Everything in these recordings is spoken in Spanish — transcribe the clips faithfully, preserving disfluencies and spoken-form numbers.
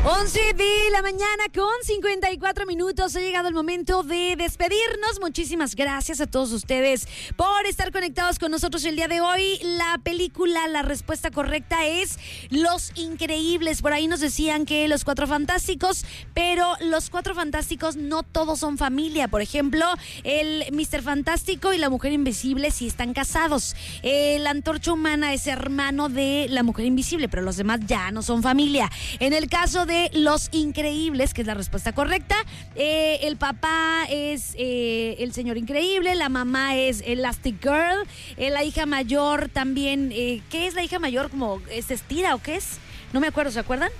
once de la mañana con cincuenta y cuatro minutos. Ha llegado el momento de despedirnos. Muchísimas gracias a todos ustedes por estar conectados con nosotros el día de hoy. La película, la respuesta correcta es Los Increíbles. Por ahí nos decían que Los Cuatro Fantásticos, pero Los Cuatro Fantásticos no todos son familia. Por ejemplo, el míster Fantástico y la Mujer Invisible sí están casados. Eh, la Antorcha Humana es hermano de la Mujer Invisible, pero los demás ya no son familia. En el caso de de Los Increíbles, que es la respuesta correcta, eh, el papá es eh, el señor Increíble, la mamá es Elastic Girl, eh, la hija mayor también, eh, ¿qué es la hija mayor? ¿Como se estira o qué es? No me acuerdo, ¿se acuerdan?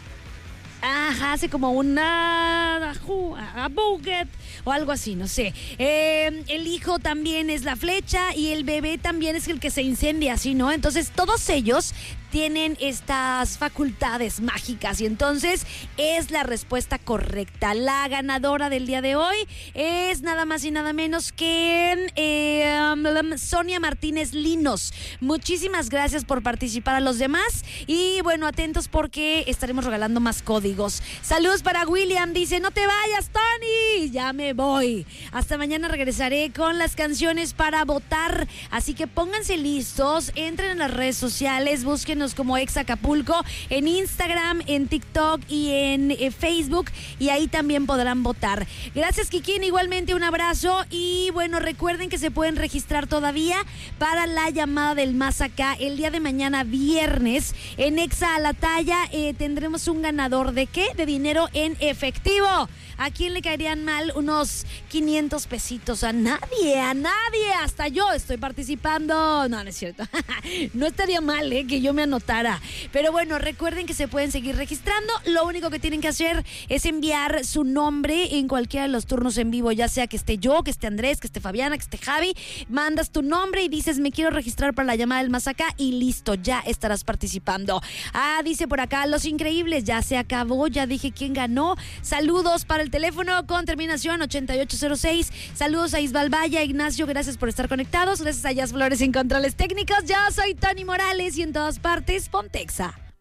Ajá, hace como una a buget o algo así, no sé. Eh, el hijo también es la flecha y el bebé también es el que se incendia, ¿sí, no? Entonces todos ellos tienen estas facultades mágicas y entonces es la respuesta correcta. La ganadora del día de hoy es nada más y nada menos que eh, Sonia Martínez Linos. Muchísimas gracias por participar a los demás y bueno, atentos porque estaremos regalando más códigos. Saludos para William, dice, no te vayas, Tony, ya me voy. Hasta mañana regresaré con las canciones para votar, así que pónganse listos, entren en las redes sociales, busquen como Ex Acapulco en Instagram, en TikTok y en eh, Facebook, y ahí también podrán votar. Gracias, Kikín, igualmente un abrazo y bueno, recuerden que se pueden registrar todavía para la llamada del Más Acá el día de mañana viernes en Exa a la Talla. Eh, tendremos un ganador de ¿qué? De dinero en efectivo. ¿A quién le caerían mal unos quinientos pesitos? A nadie, a nadie, hasta yo estoy participando. No, no es cierto. No estaría mal, ¿eh? Que yo me anotara. Pero bueno, recuerden que se pueden seguir registrando. Lo único que tienen que hacer es enviar su nombre en cualquiera de los turnos en vivo, ya sea que esté yo, que esté Andrés, que esté Fabiana, que esté Javi. Mandas tu nombre y dices, me quiero registrar para la llamada del Más Acá y listo, ya estarás participando. Ah, dice por acá, Los Increíbles, ya se acabó, ya dije quién ganó. Saludos para el teléfono con terminación ochenta y ocho cero seis. Saludos a Isbal Valla, Ignacio, gracias por estar conectados. Gracias a Jazz Flores en controles técnicos. Yo soy Tony Morales y en todas partes, Pontexa.